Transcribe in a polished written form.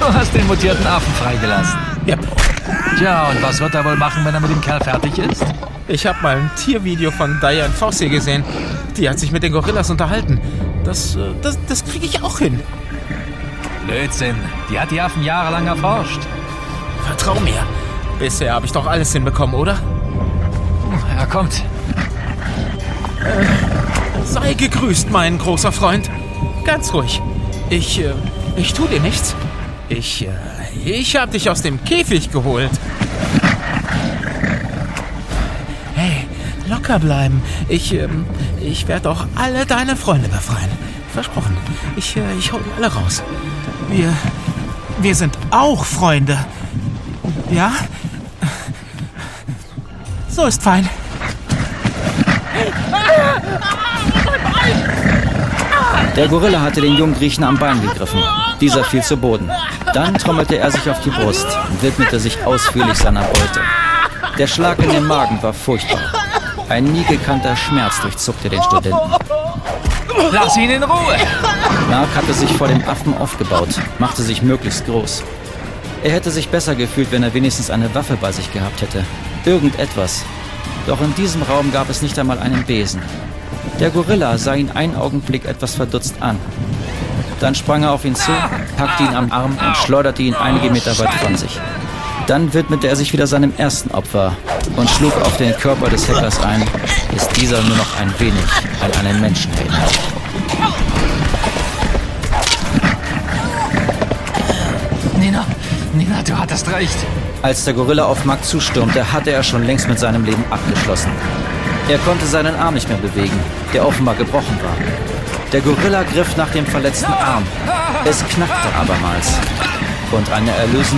Du hast den mutierten Affen freigelassen. Ja. Tja, und was wird er wohl machen, wenn er mit dem Kerl fertig ist? Ich habe mal ein Tiervideo von Diane Fossey gesehen. Die hat sich mit den Gorillas unterhalten. Das kriege ich auch hin. Blödsinn. Die hat die Affen jahrelang erforscht. Vertrau mir. Bisher habe ich doch alles hinbekommen, oder? Er kommt. Sei gegrüßt, mein großer Freund. Ganz ruhig. Ich tu dir nichts. Ich hab dich aus dem Käfig geholt. Hey, locker bleiben. Ich werde auch alle deine Freunde befreien. Versprochen. Ich hol die alle raus. Wir sind auch Freunde. Ja? So ist fein. Der Gorilla hatte den jungen Griechen am Bein gegriffen. Dieser fiel zu Boden. Dann trommelte er sich auf die Brust und widmete sich ausführlich seiner Beute. Der Schlag in den Magen war furchtbar. Ein nie gekannter Schmerz durchzuckte den Studenten. Lass ihn in Ruhe! Mark hatte sich vor dem Affen aufgebaut, machte sich möglichst groß. Er hätte sich besser gefühlt, wenn er wenigstens eine Waffe bei sich gehabt hätte. Irgendetwas. Doch in diesem Raum gab es nicht einmal einen Besen. Der Gorilla sah ihn einen Augenblick etwas verdutzt an. Dann sprang er auf ihn zu, packte ihn am Arm und schleuderte ihn einige Meter weit von sich. Dann widmete er sich wieder seinem ersten Opfer und schlug auf den Körper des Hackers ein, bis dieser nur noch ein wenig an einen Menschen erinnert. Nina, du hattest recht. Als der Gorilla auf Mark zustürmte, hatte er schon längst mit seinem Leben abgeschlossen. Er konnte seinen Arm nicht mehr bewegen, der offenbar gebrochen war. Der Gorilla griff nach dem verletzten Arm. Es knackte abermals. Und eine erlösende